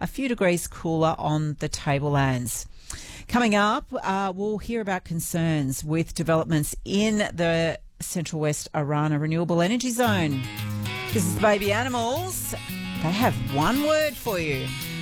a few degrees cooler on the tablelands. Coming up, we'll hear about concerns with developments in the Central West Arana Renewable Energy Zone. This is Baby Animals. They have one word for you.